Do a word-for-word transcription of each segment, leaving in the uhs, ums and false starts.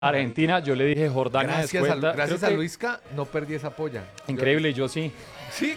Argentina, yo le dije Jordania Gracias, después, a, gracias a que... Luisca, no perdí esa polla. Increíble, yo sí. Sí,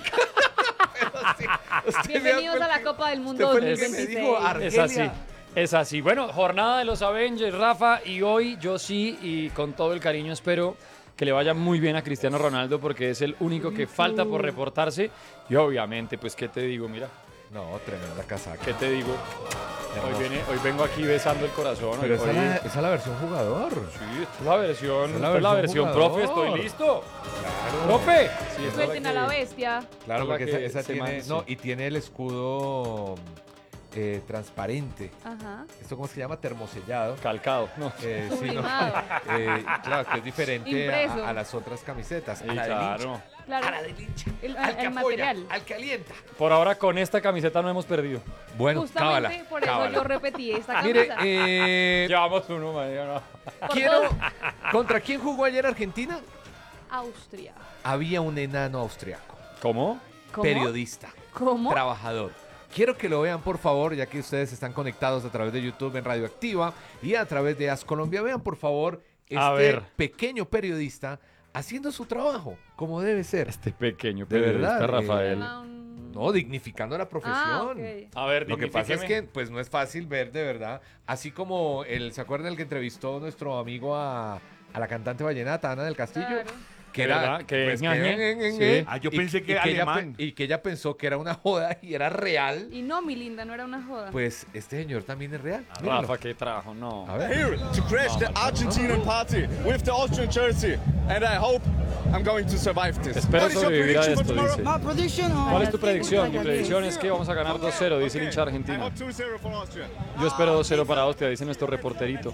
pero sí. Bienvenidos a la Copa del Mundo dos mil veintiséis. Es así, es así. Bueno, jornada de los Avengers, Rafa, y hoy yo sí, y con todo el cariño espero que le vaya muy bien a Cristiano Ronaldo porque es el único que falta por reportarse. Y obviamente, pues, ¿qué te digo? Mira. No, tremenda casaca. ¿Qué te digo? Hoy, viene, hoy vengo aquí besando el corazón. Pero hoy, esa, hoy... la, esa es la versión jugador. Sí, esta es la versión, Esta es la esta es la versión versión profe, jugador. estoy listo. Claro. ¡Profe! Sí, esta Suelten es a la que- bestia. Claro, Es la porque que esa, esa se tiene. man- No, sí. y tiene el escudo eh, transparente. Ajá. ¿Esto cómo se llama? Termosellado. Calcado. No. Eh, sí, no. Sublimado. Eh, claro, que es diferente Impreso. a, a las otras camisetas. Sí, a la del claro. hincha. Claro. A la del hincha. El, al el que apoya, material. al que alienta. Por ahora con esta camiseta no hemos perdido. Bueno, Justamente cábala, por eso cábala. yo repetí esta camisa. Mire, eh, Llevamos uno, María. Por quiero. dos. ¿Contra quién jugó ayer Argentina? Austria. Había un enano austriaco, ¿Cómo? ¿Cómo? periodista, ¿Cómo? trabajador. Quiero que lo vean, por favor, ya que ustedes están conectados a través de YouTube en Radioactiva y a través de As Colombia. Vean, por favor, este A ver. pequeño periodista haciendo su trabajo, como debe ser. Este pequeño De periodista, verdad, eh, Rafael. Llama un- No, dignificando la profesión. Ah, ok. A ver, Lo que pasa es que dignifíqueme. pues no es fácil ver de verdad, así como el, ¿se acuerdan el que entrevistó nuestro amigo a, a la cantante vallenata, Ana del Castillo? Claro. Que ¿De era, verdad? Que pues, ñañe. que- en- en- Sí. en- Ah, yo y- pensé que y era ella alemán. pe- y que ella pensó que era una joda y era real. Y no, mi linda, no era una joda. Pues este señor también es real. Míralo. Rafa, qué trabajo, no. A ver. Here to crash the Argentinian party with the Austrian jersey, and I hope I'm going to survive this. Espero What is your sobrevivir a prediction for esto, tomorrow? dice. Ah, ¿Cuál es tu predicción? Mi predicción es que vamos a ganar dos cero, dice el hincha I argentino. hope two zero for Austria. Yo espero dos cero para Austria, dice nuestro reporterito.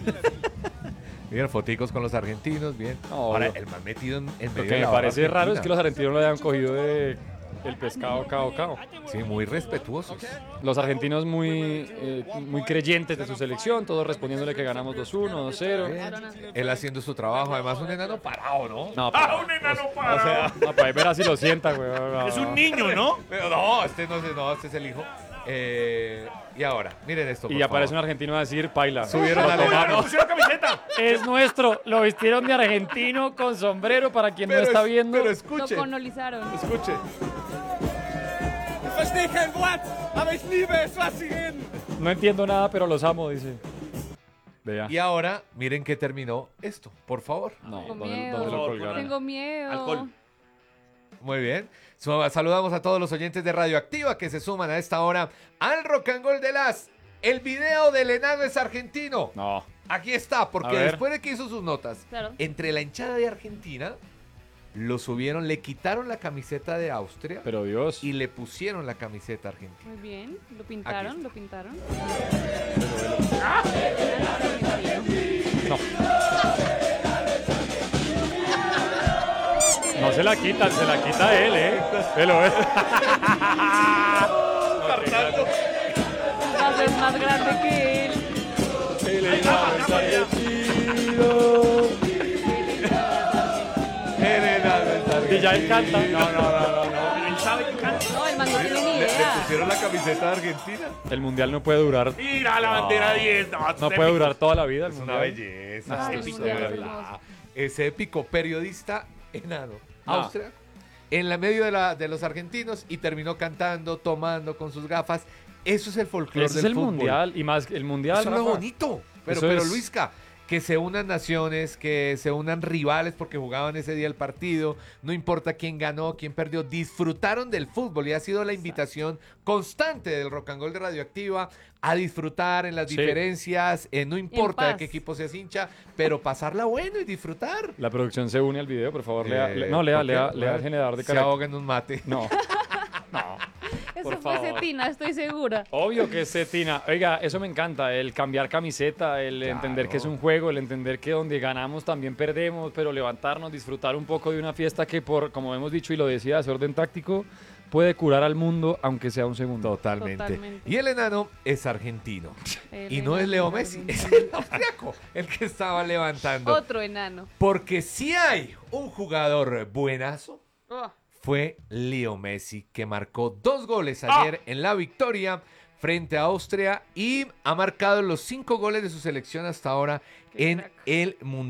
Miren, foticos con los argentinos, bien. No, Ahora, obvio. el más metido en, en medio Lo de que me la parece barra raro es que los argentina. argentinos lo hayan cogido de el pescado cao cao. Sí, muy respetuosos. Los argentinos muy, eh, muy creyentes de su selección, todos respondiéndole que ganamos dos uno, dos cero. Bien. Él haciendo su trabajo, además un enano parado, ¿no? No, ¡Ah, para, un enano o parado! sea, no, para ver así lo sienta, güey. No, Es no. un niño, ¿no? Pero no, este no, es- no, este es el hijo. Eh, y ahora, miren esto, por Y aparece un favor. argentino a decir, paila. Subieron Lo al ¡No, tomamos. le pusieron camiseta! Es nuestro, lo vistieron de argentino con sombrero para quien no está es- viendo. Pero Lo escuche, colonizaron. escuche. Ich verstehe kein Wort, aber ich liebe es, was sie reden. No entiendo nada, pero los amo, dice. Vea. Y ahora, miren que terminó esto, por favor. No, Tengo ¿dónde, miedo. dónde lo Por favor, colgaron? Tengo miedo. Alcohol. Muy bien. So- Saludamos a todos los oyentes de Radioactiva que se suman a esta hora al Rock and Roll de las. El video del enano es argentino. No. Aquí está, porque A ver. después de que hizo sus notas, Claro. entre la hinchada de Argentina, lo subieron, le quitaron la camiseta de Austria Pero Dios. y le pusieron la camiseta argentina. Muy bien. Lo Aquí pintaron, está. lo pintaron. No. No se la quitan, se la quita él, ¿eh? Velo, ¿eh? Va a ser más grande que él. El enano es argentino. El enano es Y ya él argentino. canta. No, no, no, no, no. Él sabe que canta. No, el man no tiene ni Le, le idea. pusieron la camiseta de Argentina. El mundial no puede durar. Mira la bandera diez. No, No es puede épico. durar toda la vida. El Es una mundial. belleza. Ay, es el épico, mundial de es verdad. hermoso. Ese épico periodista enano. No. Austria. En la medio de, la, de los argentinos y terminó cantando, tomando con sus gafas. Eso es el folclore Ese del es el fútbol. mundial. Y más, el mundial. Eso es lo Rafa, bonito. Pero, Eso pero es- Luisca, que se unan naciones, que se unan rivales porque jugaban ese día el partido, no importa quién ganó, quién perdió, disfrutaron del fútbol y ha sido la invitación constante del Rock and Roll de Radioactiva a disfrutar en las Sí. diferencias, eh, no importa de paz. qué equipo seas hincha, pero pasarla bueno y disfrutar. La producción se une al video, por favor. Lea, Eh, le- no, lea, ¿por qué? lea, lea el generador de Se Caracas. ahoga en un mate. No. No. Eso Por fue favor. Cetina, estoy segura. Obvio que es Cetina. Oiga, eso me encanta, el cambiar camiseta, el Claro. entender que es un juego, el entender que donde ganamos también perdemos, pero levantarnos, disfrutar un poco de una fiesta que por, como hemos dicho y lo decía, ese orden táctico, puede curar al mundo aunque sea un segundo. Totalmente. Totalmente. Y el enano es argentino. El Y no es enano Leo es Messi, es argentino. el austriaco el que estaba levantando. Otro enano. Porque si hay un jugador buenazo, Oh. fue Leo Messi, que marcó dos goles ayer en la victoria frente a Austria y ha marcado los cinco goles de su selección hasta ahora Qué en crack. el Mundial.